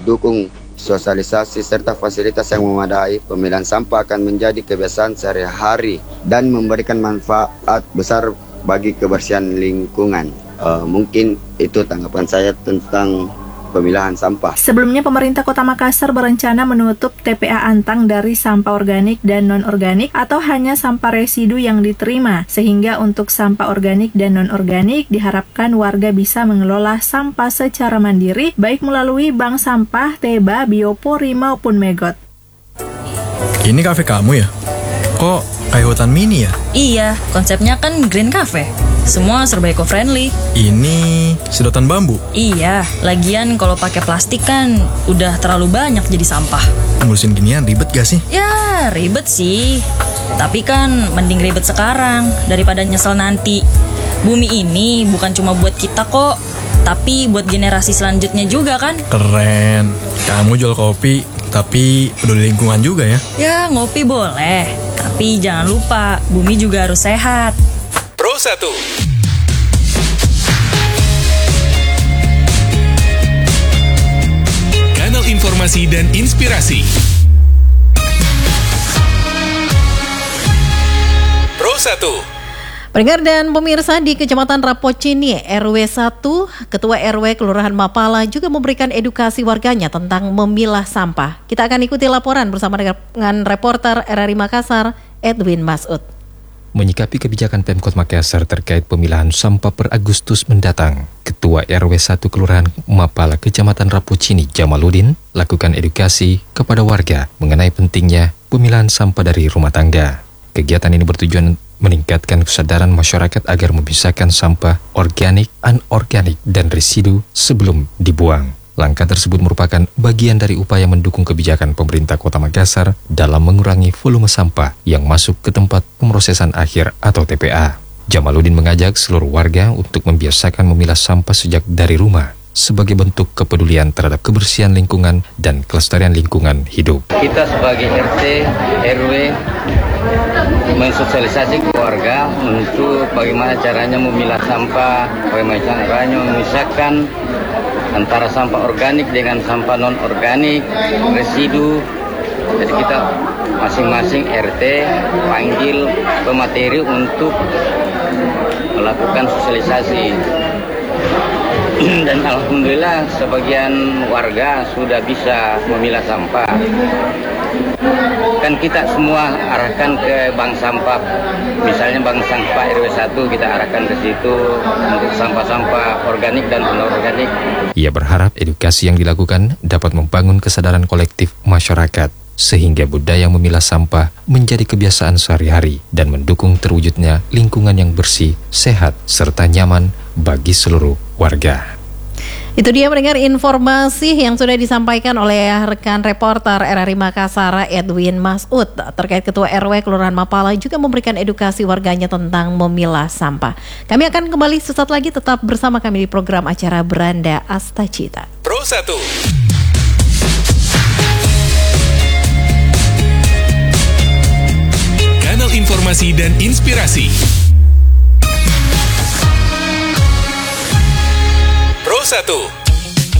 dukung sosialisasi serta fasilitas yang memadai, pemilahan sampah akan menjadi kebiasaan sehari-hari dan memberikan manfaat besar bagi kebersihan lingkungan. Mungkin itu tanggapan saya tentang pemilahan sampah. Sebelumnya, pemerintah Kota Makassar berencana menutup TPA Antang dari sampah organik dan non-organik atau hanya sampah residu yang diterima, sehingga untuk sampah organik dan non-organik diharapkan warga bisa mengelola sampah secara mandiri, baik melalui bank sampah, Teba, Biopori, maupun Megot. Ini kafe kamu ya? Kok kayak hutan mini ya? Iya, konsepnya kan Green Cafe. Semua serba eco-friendly. Ini sedotan bambu? Iya, lagian kalau pakai plastik kan udah terlalu banyak jadi sampah. Ngurusin ginian ribet gak sih? Ya, ribet sih. Tapi kan mending ribet sekarang daripada nyesel nanti. Bumi ini bukan cuma buat kita kok, tapi buat generasi selanjutnya juga kan? Keren. Kamu jual kopi, tapi peduli lingkungan juga ya? Ya, ngopi boleh. Tapi jangan lupa, bumi juga harus sehat. Pro 1. Kanal informasi dan inspirasi. Pro 1. Pendengar dan pemirsa, di Kecamatan Rapocini, RW 1, Ketua RW Kelurahan Mapala juga memberikan edukasi warganya tentang memilah sampah. Kita akan ikuti laporan bersama dengan reporter RRI Makassar, Edwin Masud. Menyikapi kebijakan Pemkot Makassar terkait pemilahan sampah per Agustus mendatang, Ketua RW 1 Kelurahan Mapala Kecamatan Rapocini, Jamaludin, lakukan edukasi kepada warga mengenai pentingnya pemilahan sampah dari rumah tangga. Kegiatan ini bertujuan meningkatkan kesadaran masyarakat agar memisahkan sampah organik, anorganik, dan residu sebelum dibuang. Langkah tersebut merupakan bagian dari upaya mendukung kebijakan pemerintah Kota Makassar dalam mengurangi volume sampah yang masuk ke tempat pemrosesan akhir atau TPA. Jamaludin mengajak seluruh warga untuk membiasakan memilah sampah sejak dari rumah sebagai bentuk kepedulian terhadap kebersihan lingkungan dan kelestarian lingkungan hidup. Kita sebagai RT, RW mensosialisasi ke warga untuk bagaimana caranya memilah sampah, bagaimana caranya memisahkan antara sampah organik dengan sampah non-organik, residu. Jadi kita masing-masing RT panggil pemateri untuk melakukan sosialisasi. Dan alhamdulillah sebagian warga sudah bisa memilah sampah. Kan kita semua arahkan ke bank sampah. Misalnya bank sampah RW 1 kita arahkan ke situ untuk sampah-sampah organik dan non-organik. Ia berharap edukasi yang dilakukan dapat membangun kesadaran kolektif masyarakat sehingga budaya memilah sampah menjadi kebiasaan sehari-hari dan mendukung terwujudnya lingkungan yang bersih, sehat, serta nyaman bagi seluruh warga. Itu dia pendengar informasi yang sudah disampaikan oleh rekan reporter RRI Makassar, Edwin Masud, terkait Ketua RW Kelurahan Mapala juga memberikan edukasi warganya tentang memilah sampah. Kami akan kembali sesaat lagi, tetap bersama kami di program acara Beranda Astacita. Pro 1. Kanal informasi dan inspirasi. Pro 1.